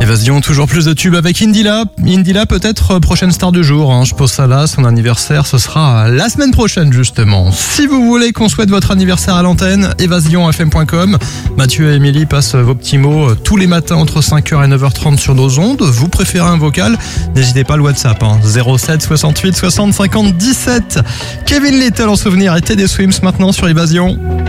Évasion, toujours plus de tubes avec Indila. Indila peut-être prochaine star du jour, hein. Je pose ça là, son anniversaire ce sera la semaine prochaine justement. Si vous voulez qu'on souhaite votre anniversaire à l'antenne, évasionfm.com. Mathieu et Émilie passent vos petits mots tous les matins entre 5h et 9h30 sur nos ondes. Vous préférez un vocal? N'hésitez pas, le WhatsApp, 07 68 60 50 17. Kevin Little en souvenir et Teddy Swims maintenant sur Évasion.